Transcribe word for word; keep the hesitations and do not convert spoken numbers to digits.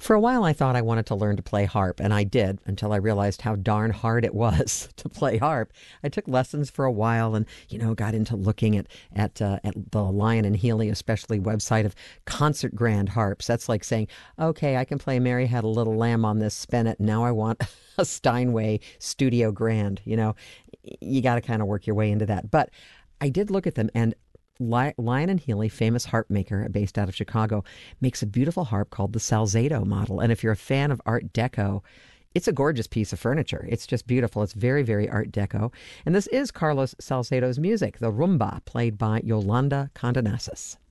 For a while, I thought I wanted to learn to play harp, and I did until I realized how darn hard it was to play harp. I took lessons for a while and, you know, got into looking at, at, uh, at the Lion and Healy, especially website of concert grand harps. That's like saying, okay, I can play Mary Had a Little Lamb on this spinet. Now I want a Steinway Studio Grand. You know, you got to kind of work your way into that. But I did look at them, and Li- Lion and Healy, famous harp maker based out of Chicago, makes a beautiful harp called the Salzedo model. And if you're a fan of Art Deco, it's a gorgeous piece of furniture. It's just beautiful. It's very, very Art Deco. And this is Carlos Salcedo's music, the rumba, played by Yolanda Condonasis.